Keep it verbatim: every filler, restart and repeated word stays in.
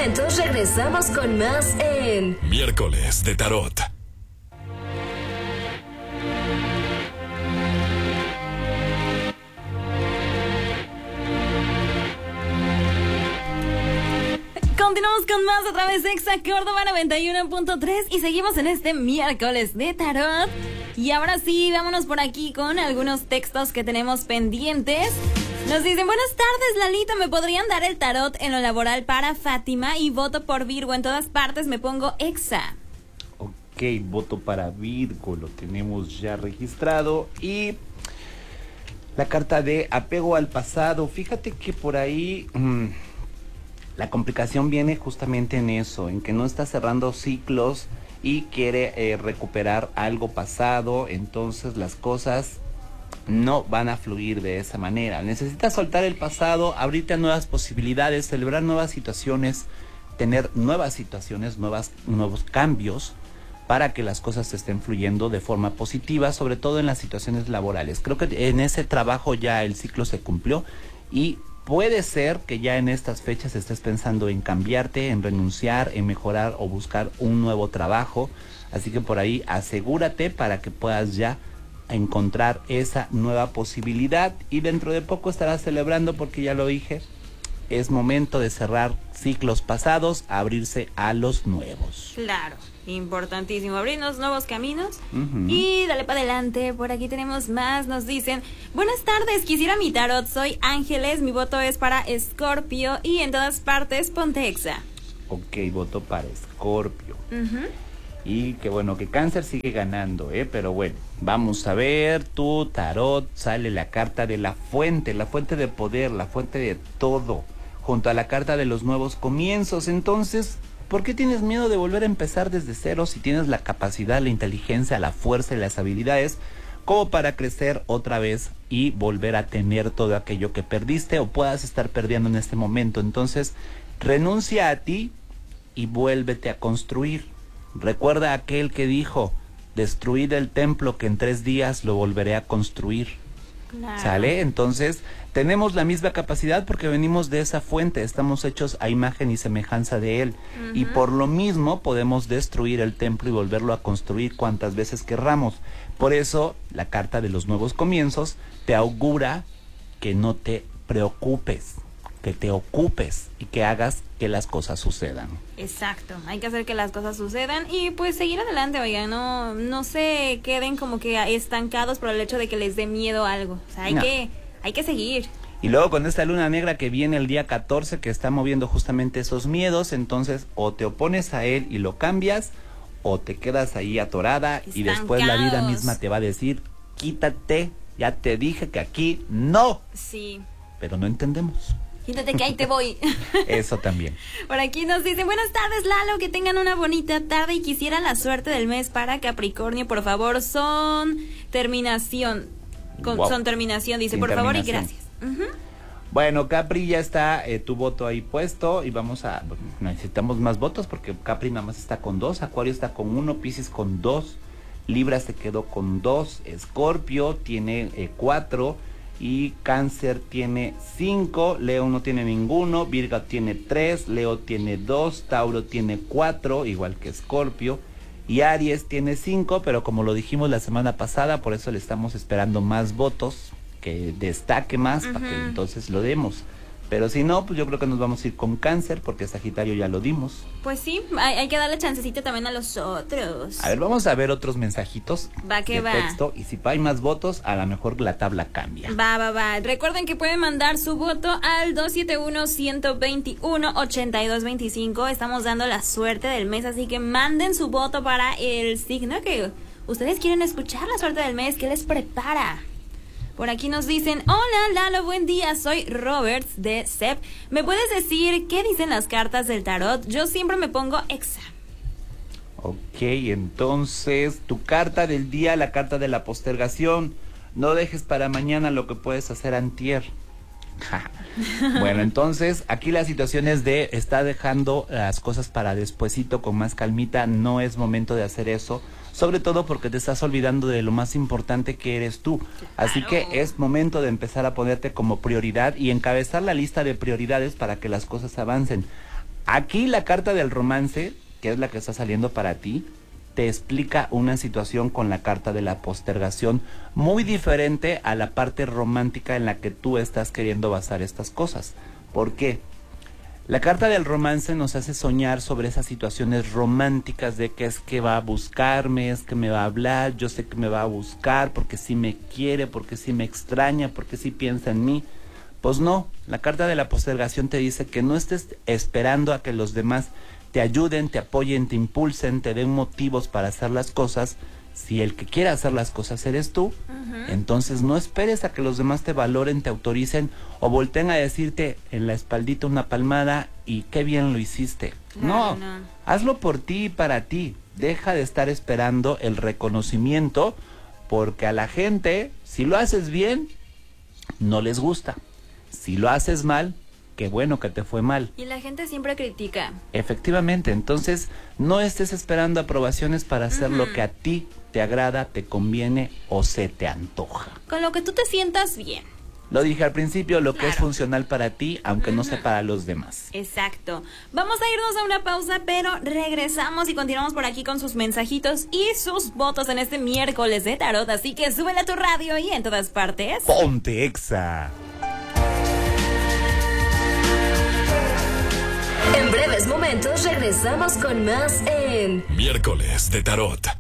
momentos regresamos con más en Miércoles de Tarot. Continuamos con más a través de Exa Córdoba noventa y uno punto tres y seguimos en este miércoles de tarot. Y ahora sí, vámonos por aquí con algunos textos que tenemos pendientes. Nos dicen, buenas tardes Lalito, ¿me podrían dar el tarot en lo laboral para Fátima? Y voto por Virgo, en todas partes me pongo Exa. Ok, voto para Virgo, lo tenemos ya registrado. Y la carta de apego al pasado, fíjate que por ahí... Mmm, la complicación viene justamente en eso, en que no está cerrando ciclos y quiere eh, recuperar algo pasado, entonces las cosas no van a fluir de esa manera. Necesitas soltar el pasado, abrirte a nuevas posibilidades, celebrar nuevas situaciones, tener nuevas situaciones, nuevas, nuevos cambios para que las cosas estén fluyendo de forma positiva, sobre todo en las situaciones laborales. Creo que en ese trabajo ya el ciclo se cumplió y puede ser que ya en estas fechas estés pensando en cambiarte, en renunciar, en mejorar o buscar un nuevo trabajo. Así que por ahí asegúrate para que puedas ya encontrar esa nueva posibilidad. Y dentro de poco estarás celebrando porque ya lo dije, es momento de cerrar ciclos pasados, abrirse a los nuevos. Claro, importantísimo, abrirnos nuevos caminos. Uh-huh. Y dale para adelante, por aquí tenemos más, nos dicen, buenas tardes, quisiera mi tarot, soy Ángeles, mi voto es para Escorpio y en todas partes ponte Exa. Ok, voto para Escorpio. Uh-huh. Y que bueno, que Cáncer sigue ganando, ¿eh? Pero bueno, vamos a ver, tu tarot, sale la carta de la fuente, la fuente de poder, la fuente de todo, junto a la carta de los nuevos comienzos. Entonces, ¿por qué tienes miedo de volver a empezar desde cero si tienes la capacidad, la inteligencia, la fuerza y las habilidades como para crecer otra vez y volver a tener todo aquello que perdiste o puedas estar perdiendo en este momento? Entonces, renuncia a ti y vuélvete a construir. Recuerda aquel que dijo, destruid el templo que en tres días lo volveré a construir. Claro. ¿Sale? Entonces, tenemos la misma capacidad porque venimos de esa fuente, estamos hechos a imagen y semejanza de él. Uh-huh. Y por lo mismo podemos destruir el templo y volverlo a construir cuantas veces querramos. Por eso, la carta de los nuevos comienzos te augura que no te preocupes, que te ocupes y que hagas que las cosas sucedan. Exacto, hay que hacer que las cosas sucedan y pues seguir adelante, oigan, no, no se queden como que estancados por el hecho de que les dé miedo algo, o sea, hay, no. que, hay que seguir. Y luego con esta luna negra que viene el día catorce, que está moviendo justamente esos miedos, entonces o te opones a él y lo cambias, o te quedas ahí atorada. Estancados. Y después la vida misma te va a decir, quítate, ya te dije que aquí no. Sí. Pero no entendemos. Quítate que ahí te voy. Eso también. Por aquí nos dicen, buenas tardes Lalo, que tengan una bonita tarde y quisiera la suerte del mes para Capricornio, por favor, son terminación, con, wow. son terminación, dice, Sin por favor y gracias. Uh-huh. Bueno, Capri, ya está eh, tu voto ahí puesto y vamos a, necesitamos más votos porque Capri nada más está con dos, Acuario está con uno, Piscis con dos, Libra se quedó con dos, Escorpio tiene eh, cuatro, y Cáncer tiene cinco, Leo no tiene ninguno, Virgo tiene tres, Leo tiene dos, Tauro tiene cuatro, igual que Escorpio, y Aries tiene cinco, pero como lo dijimos la semana pasada, por eso le estamos esperando más votos, que destaque más, uh-huh. para que entonces lo demos. Pero si no, pues yo creo que nos vamos a ir con Cáncer, porque Sagitario ya lo dimos. Pues sí, hay, hay que darle chancecito también a los otros. A ver, vamos a ver otros mensajitos va que de va. texto, y si hay más votos, a lo mejor la tabla cambia. Va, va, va. Recuerden que pueden mandar su voto al dos siete uno, uno dos uno, ocho dos dos cinco. Estamos dando la suerte del mes, así que manden su voto para el signo que ustedes quieren escuchar, la suerte del mes, ¿qué les prepara? Por aquí nos dicen, hola Lalo, buen día, soy Roberts de C E P. ¿Me puedes decir qué dicen las cartas del tarot? Yo siempre me pongo Exa. Ok, entonces, tu carta del día, la carta de la postergación. No dejes para mañana lo que puedes hacer antier. Bueno, entonces, aquí la situación es de, está dejando las cosas para despuesito con más calmita. No es momento de hacer eso. Sobre todo porque te estás olvidando de lo más importante que eres tú. Claro. Así que es momento de empezar a ponerte como prioridad y encabezar la lista de prioridades para que las cosas avancen. Aquí la carta del romance, que es la que está saliendo para ti, te explica una situación con la carta de la postergación muy diferente a la parte romántica en la que tú estás queriendo basar estas cosas. ¿Por qué? La carta del romance nos hace soñar sobre esas situaciones románticas de que es que va a buscarme, es que me va a hablar, yo sé que me va a buscar porque sí me quiere, porque sí me extraña, porque sí piensa en mí. Pues no, la carta de la postergación te dice que no estés esperando a que los demás te ayuden, te apoyen, te impulsen, te den motivos para hacer las cosas. Si el que quiere hacer las cosas eres tú, uh-huh. entonces no esperes a que los demás te valoren, te autoricen o volteen a decirte en la espaldita una palmada y qué bien lo hiciste. Claro, no, no, hazlo por ti y para ti. Deja de estar esperando el reconocimiento porque a la gente, si lo haces bien, no les gusta. Si lo haces mal, qué bueno que te fue mal. Y la gente siempre critica. Efectivamente, entonces no estés esperando aprobaciones para hacer uh-huh. lo que a ti te agrada, te conviene o se te antoja. Con lo que tú te sientas bien. Lo dije al principio, lo claro. que es funcional para ti, aunque uh-huh. no sea para los demás. Exacto. Vamos a irnos a una pausa, pero regresamos y continuamos por aquí con sus mensajitos y sus votos en este miércoles de tarot. Así que súbele a tu radio y en todas partes. Ponte Exa. En breves momentos regresamos con más en Miércoles de Tarot.